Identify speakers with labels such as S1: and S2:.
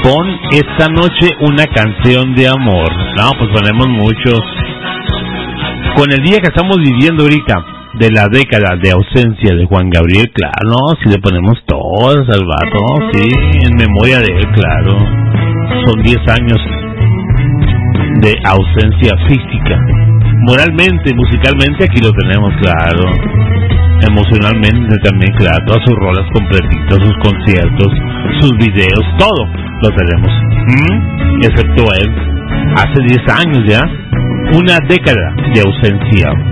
S1: con Esta Noche una canción de amor. No, pues ponemos muchos. Con el día que estamos viviendo ahorita, de la década de ausencia de Juan Gabriel, claro, no, si le ponemos todos al vato, sí, en memoria de él, claro. Son 10 años de ausencia física. Moralmente, musicalmente, aquí lo tenemos, claro. Emocionalmente también, claro, todas sus rolas completitas, sus conciertos, sus videos, todo lo tenemos. Excepto a él, hace 10 años ya, una década de ausencia.